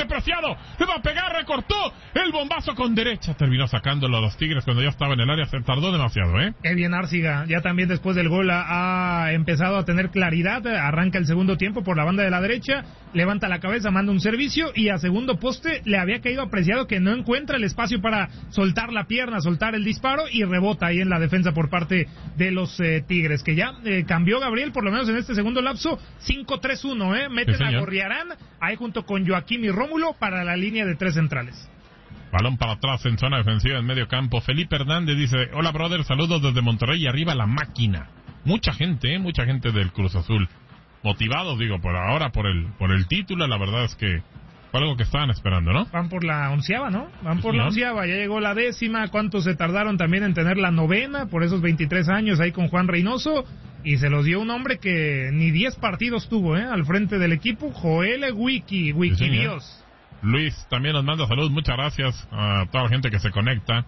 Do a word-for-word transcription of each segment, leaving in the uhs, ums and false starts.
viene Preciado, le va a pegar, recortó el bombazo con derecha, terminó sacándolo a los Tigres cuando ya estaba en el área, se tardó demasiado, ¿eh? Qué bien Arciga, ya también después del gol ha, ha empezado a tener claridad, arranca el segundo tiempo por la banda de la derecha, levanta la cabeza, manda un servicio y a segundo poste le había caído a Preciado que no encuentra el espacio para soltar la pierna, soltar el disparo y rebota ahí en la defensa por parte de los eh, Tigres, que ya eh, cambió Gabriel, por lo menos en este segundo lapso, cinco tres uno, ¿eh? Meten sí, a Gorriarán ahí junto con Joaquín y Rómulo para la línea de tres centrales. Balón para atrás en zona defensiva en medio campo. Felipe Hernández dice, hola brother, saludos desde Monterrey y arriba la máquina. Mucha gente, ¿eh? Mucha gente del Cruz Azul. Motivados, digo, por ahora por el por el título, la verdad es que fue algo que estaban esperando, ¿no? Van por la onceava, ¿no? Van Sí, por señor. la onceava, ya llegó la décima, ¿cuántos se tardaron también en tener la novena por esos veintitrés años ahí con Juan Reynoso? Y se los dio un hombre que ni diez partidos tuvo, ¿eh? Al frente del equipo, Joel Wiki, Wiki Sí, Dios. Luis también nos manda saludos, muchas gracias a toda la gente que se conecta.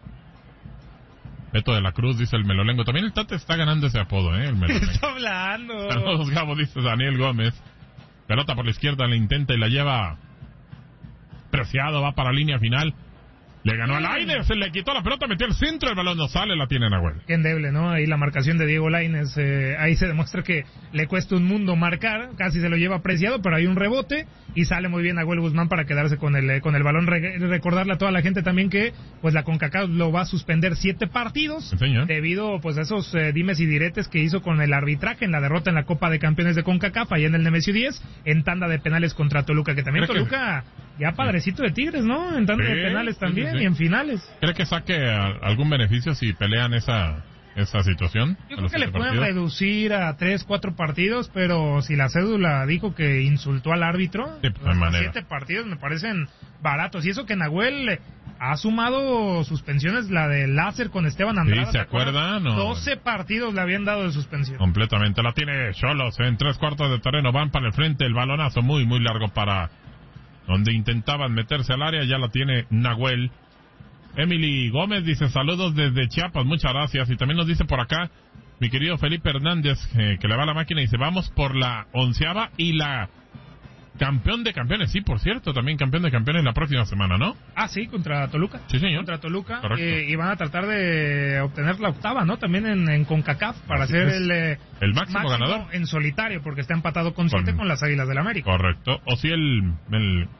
Beto de la Cruz dice el Melolengo, también el Tate está ganando ese apodo, ¿eh? El Melolengo. Está hablando. Saludos Gabo, dice Daniel Gómez. Pelota por la izquierda, la intenta y la lleva Preciado, va para línea final. Le ganó a Lainez, se le quitó la pelota, metió el centro, el balón no sale, la tiene Nahuel. Qué endeble, ¿no? Ahí la marcación de Diego Lainez, eh, ahí se demuestra que le cuesta un mundo marcar, casi se lo lleva Preciado, pero hay un rebote y sale muy bien Nahuel Guzmán para quedarse con el eh, con el balón. Re- recordarle a toda la gente también que pues la CONCACAF lo va a suspender siete partidos Señor. debido pues a esos eh, dimes y diretes que hizo con el arbitraje en la derrota en la Copa de Campeones de CONCACAF allá en el Nemesio diez, en tanda de penales contra Toluca, que también Creo que- Toluca ya padrecito de Tigres, ¿no? En tanda Sí, de penales sí, también sí, sí. y en finales. ¿Cree que saque a- algún beneficio si pelean esa esa situación? Yo a creo los que le siete pueden partidos? reducir a tres, cuatro partidos, pero si la cédula dijo que insultó al árbitro, Sí, pues, no hay manera. siete partidos me parecen baratos. Y eso que Nahuel eh, ha sumado suspensiones, la de láser con Esteban Andrada. Sí, ¿se ¿te acuerdas? acuerdan? No. doce partidos le habían dado de suspensión. Completamente, la tiene Xolos en tres cuartos de terreno, van para el frente, el balonazo muy, muy largo para donde intentaban meterse al área, ya la tiene Nahuel. Emily Gómez dice saludos desde Chiapas, muchas gracias. Y también nos dice por acá mi querido Felipe Hernández, eh, que le va a la máquina y dice vamos por la onceava y la campeón de campeones, sí, por cierto, también campeón de campeones la próxima semana, ¿no? Ah, sí, contra Toluca. Sí, señor. Contra Toluca. Correcto. Eh, y van a tratar de obtener la octava, ¿no? También en, en CONCACAF para Así ser es. el, eh, El máximo ganador. en solitario, porque está empatado con siete Con- con las Águilas del la América. Correcto. O si el, el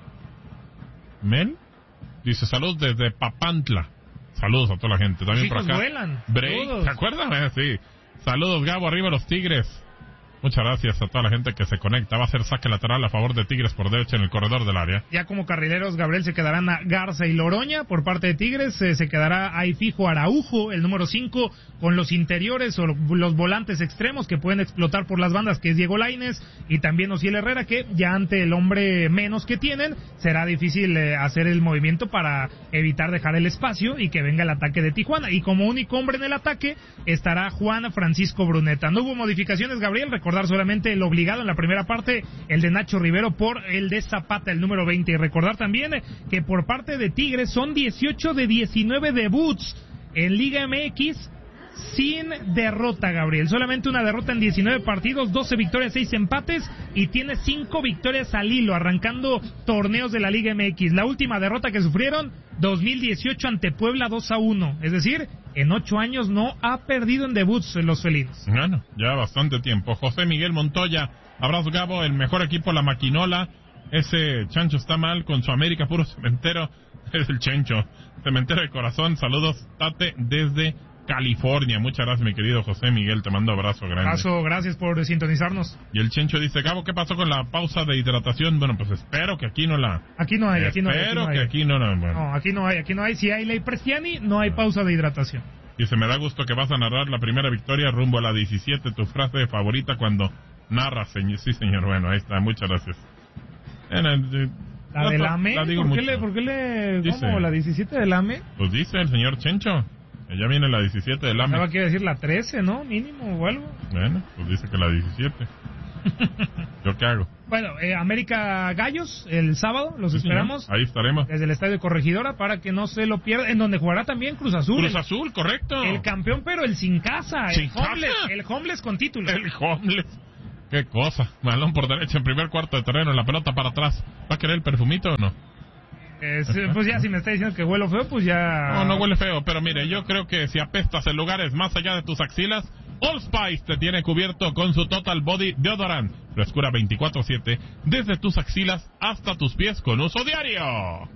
Mel dice saludos desde Papantla. Saludos a toda la gente. También Los por hijos acá. vuelan. Break, Saludos. ¿se acuerdan? Eh, sí. Saludos Gabo, arriba los Tigres. Muchas gracias a toda la gente que se conecta. Va a ser saque lateral a favor de Tigres por derecha en el corredor del área. Ya como carrileros, Gabriel, se quedarán a Garza y Loroña por parte de Tigres. Eh, se quedará ahí fijo Araujo, el número cinco, con los interiores o los volantes extremos que pueden explotar por las bandas, que es Diego Lainez, y también Osiel Herrera, que ya ante el hombre menos que tienen, será difícil eh, hacer el movimiento para evitar dejar el espacio y que venga el ataque de Tijuana. Y como único hombre en el ataque estará Juan Francisco Bruneta. No hubo modificaciones, Gabriel, recordar solamente el obligado en la primera parte, el de Nacho Rivero por el de Zapata, el número veinte. Y recordar también que por parte de Tigres son dieciocho de diecinueve debuts en Liga M X sin derrota, Gabriel. Solamente una derrota en diecinueve partidos, doce victorias, seis empates y tiene cinco victorias al hilo, arrancando torneos de la Liga M X. La última derrota que sufrieron, dos mil dieciocho ante Puebla dos a uno. Es decir, en ocho años no ha perdido en debuts los felinos. Bueno, ya bastante tiempo. José Miguel Montoya, abrazo Gabo, el mejor equipo, la Maquinola. Ese Chancho está mal con su América, puro cementero. Es el Chencho, cementero de corazón. Saludos, Tate, desde California. Muchas gracias, mi querido José Miguel, te mando abrazo grande. Abrazo, gracias por sintonizarnos. Y el Chencho dice, Gabo, ¿qué pasó con la pausa de hidratación? Bueno, pues espero que aquí no la... Aquí no hay, aquí no hay. Espero aquí no que hay. aquí no... no, bueno. No, aquí no hay, aquí no hay. Si hay ley Prestiani, no hay pausa de hidratación. Dice, me da gusto que vas a narrar la primera victoria rumbo a la diecisiete, tu frase favorita cuando narras, señor. Sí, señor, bueno, ahí está, muchas gracias. Bueno, eh, La del AME, la digo ¿por qué mucho. le, por qué le, Dice. cómo, la diecisiete del AME? Pues dice el señor Chencho, que ya viene la diecisiete del AME. Estaba quiere decir la trece, ¿no? Mínimo o algo. Bueno, pues dice que la diecisiete. ¿Yo qué hago? Bueno, eh, América Gallos, el sábado, los Sí, esperamos. señor, ahí estaremos. Desde el Estadio Corregidora para que no se lo pierda, en donde jugará también Cruz Azul. Cruz el, Azul, correcto. el campeón, pero el sin casa, ¿Sin el homeless, casa? el homeless con título. El homeless. Qué cosa. Balón por derecha en primer cuarto de terreno, la pelota para atrás. ¿Va a querer el perfumito o no? Es, pues ya si me está diciendo que huelo feo, pues ya... No, no huele feo, pero mire, yo creo que si apestas en lugares más allá de tus axilas, Old Spice te tiene cubierto con su Total Body Deodorant. Frescura veinticuatro siete, desde tus axilas hasta tus pies con uso diario.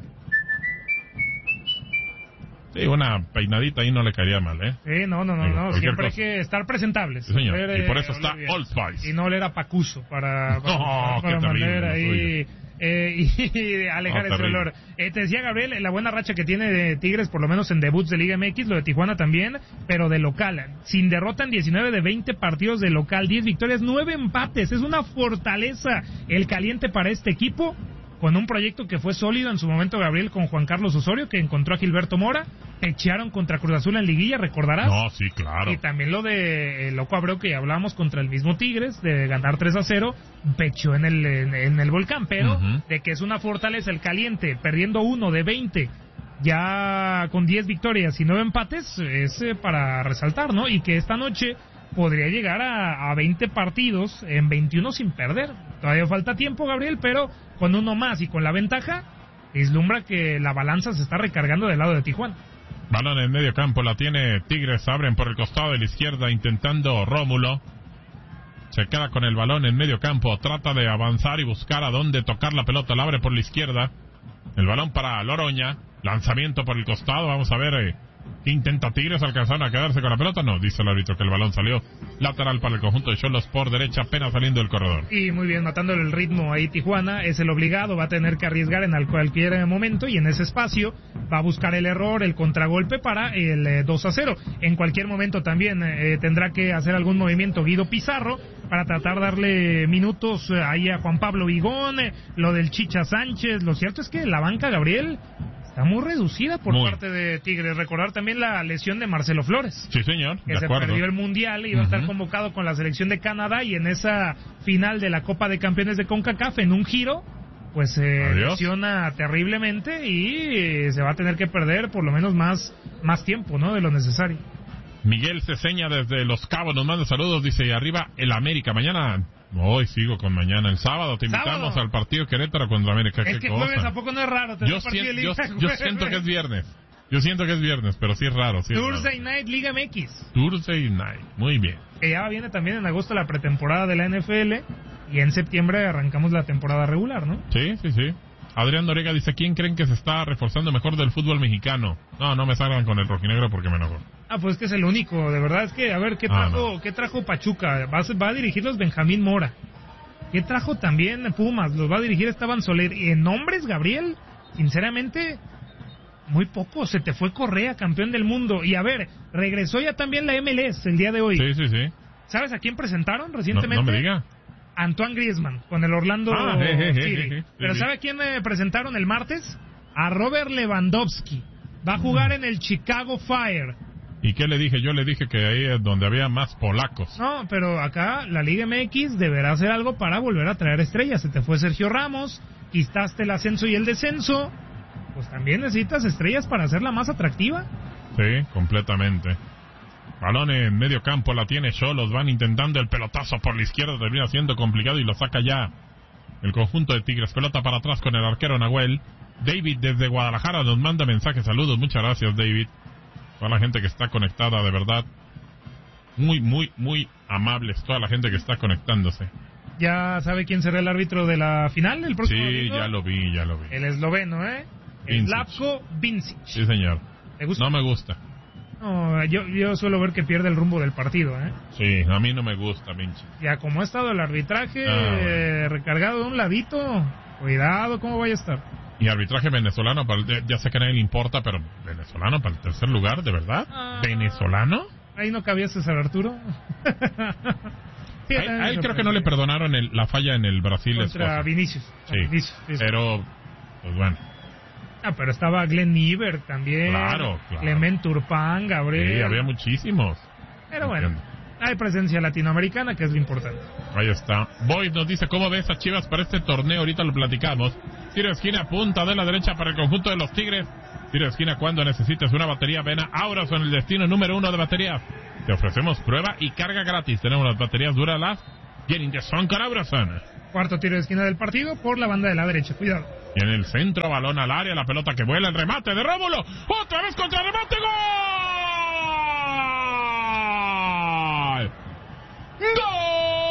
Sí, una peinadita ahí no le caería mal, ¿eh? Sí, no, no, no, Digo, no. cualquier Siempre cosa. hay que estar presentables. Sí, señor. Oler, Y por eh, eso está oler bien. Old Spice. Y no oler a pacuso para, para, No, para qué terrible mantener lo ahí eh, y alejar No, ese terrible. olor. Eh, te decía Gabriel, la buena racha que tiene de Tigres, por lo menos en debuts de Liga M X, lo de Tijuana también, pero de local. Sin derrota en diecinueve de veinte partidos de local, diez victorias, nueve empates. Es una fortaleza el caliente para este equipo, con un proyecto que fue sólido en su momento, Gabriel, con Juan Carlos Osorio, que encontró a Gilberto Mora, pechearon contra Cruz Azul en liguilla, recordarás. No, sí, claro. Y también lo de eh, Loco Abreu, que hablábamos contra el mismo Tigres, de ganar tres a cero, pecheó en el, en, en el Volcán, pero Uh-huh. de que es una fortaleza el caliente, perdiendo uno de veinte, ya con diez victorias y nueve empates, es eh, para resaltar, ¿no? Y que esta noche podría llegar a, a veinte partidos en veintiuno sin perder. Todavía falta tiempo, Gabriel, pero con uno más y con la ventaja, vislumbra que la balanza se está recargando del lado de Tijuana. Balón en medio campo, la tiene Tigres, abren por el costado de la izquierda intentando Rómulo. Se queda con el balón en medio campo, trata de avanzar y buscar a dónde tocar la pelota, la abre por la izquierda. El balón para Loroña, lanzamiento por el costado, vamos a ver... Eh, ¿intenta Tigres? ¿Alcanzaron a quedarse con la pelota? No, dice el árbitro que el balón salió lateral para el conjunto de Xolos por derecha, apenas saliendo del corredor. Y muy bien, matándole el ritmo ahí Tijuana, es el obligado, va a tener que arriesgar en cualquier momento y en ese espacio va a buscar el error, el contragolpe para el eh, dos a cero. En cualquier momento también eh, tendrá que hacer algún movimiento Guido Pizarro para tratar de darle minutos eh, ahí a Juan Pablo Vigón, eh, lo del Chicha Sánchez. Lo cierto es que la banca, Gabriel, está muy reducida por Muy. parte de Tigres. Recordar también la lesión de Marcelo Flores, Sí, señor, que de se acuerdo. perdió el Mundial y iba a estar Ujú. convocado con la selección de Canadá, y en esa final de la Copa de Campeones de CONCACAF, en un giro, pues se Adiós. lesiona terriblemente y eh, se va a tener que perder por lo menos más, más tiempo, ¿no?, de lo necesario. Miguel Ceseña desde Los Cabos nos manda saludos, dice, y arriba el América. Mañana, hoy sigo con mañana, el sábado te invitamos Sábado. al partido Querétaro contra América. Es Qué que cosa. jueves a poco no es raro tener Yo, partido de sien- yo, Liga yo jueves. siento que es viernes. Yo siento que es viernes, pero sí es raro. Sí es Thursday raro. Night Liga M X, Thursday Night. Muy bien. que ya viene también en agosto la pretemporada de la N F L, y en septiembre arrancamos la temporada regular, ¿no? Sí, sí, sí. Adrián Noriega dice, ¿quién creen que se está reforzando mejor del fútbol mexicano? No, no me salgan con el rojinegro porque me enojo. Ah, pues que es el único, de verdad. Es que, a ver, ¿qué Ah, trajo, no. ¿qué trajo Pachuca? Va, a- va a dirigirlos Benjamín Mora. ¿Qué trajo también Pumas? Los va a dirigir Esteban Soler. Y en nombres, Gabriel, sinceramente, muy poco. Se te fue Correa, campeón del mundo. Y a ver, regresó ya también la M L S el día de hoy. Sí, sí, sí. ¿Sabes a quién presentaron No, recientemente? no me diga. Antoine Griezmann, con el Orlando Ah, je, je, je, City. je, je. Pero Sí, ¿sabe a quién me presentaron el martes? A Robert Lewandowski. Va a jugar Mm. en el Chicago Fire. ¿Y qué le dije? Yo le dije que ahí es donde había más polacos. No, pero acá la Liga M X deberá hacer algo para volver a traer estrellas. Se te fue Sergio Ramos, quitaste el ascenso y el descenso. Pues también necesitas estrellas para hacerla más atractiva. Sí, completamente. Balón en medio campo, la tiene Xolos, van intentando el pelotazo por la izquierda, termina siendo complicado y lo saca ya el conjunto de Tigres. Pelota para atrás con el arquero Nahuel. David desde Guadalajara nos manda mensajes, saludos, muchas gracias David. Toda la gente que está conectada, de verdad, muy, muy, muy amables, toda la gente que está conectándose. ¿Ya sabe quién será el árbitro de la final el próximo Sí, domingo? ya lo vi, ya lo vi. El esloveno, ¿eh? Vincic. Slavko Vincic. Sí, señor. ¿Te gusta? No me gusta. No, yo, yo suelo ver que pierde el rumbo del partido, ¿eh? Sí, a mí no me gusta, Vinci. Ya como ha estado el arbitraje Ah, bueno. eh, recargado de un ladito, cuidado cómo vaya a estar. Y arbitraje venezolano, para el- ya sé que a nadie le importa, pero venezolano para el tercer lugar, ¿de verdad? Ah. ¿Venezolano? Ahí no cabía César Arturo. Sí, A él, también a me él creo que no sorprendió. le perdonaron el- la falla en el Brasil. Contra Escocia. Vinicius. Sí, Vinicius, sí, sí. pero, pues bueno, Ah, pero estaba Glenn Niver también. Claro, claro. Clement Turpin, Gabriel. sí, había muchísimos. Pero bueno, Entiendo. hay presencia latinoamericana, que es lo importante. Ahí está. Boyd nos dice, ¿cómo ves a Chivas para este torneo? Ahorita lo platicamos. Tiro de esquina, punta de la derecha para el conjunto de los Tigres. Tiro de esquina cuando necesites una batería. Ven a Auras con el destino número uno de baterías. Te ofrecemos prueba y carga gratis. Tenemos las baterías Duralas, Getting the sun, Carabrasan. Cuarto tiro de esquina del partido por la banda de la derecha. Cuidado. Y en el centro, balón al área, la pelota que vuela, el remate de Rómulo. ¡Otra vez contra el remate! ¡Gol!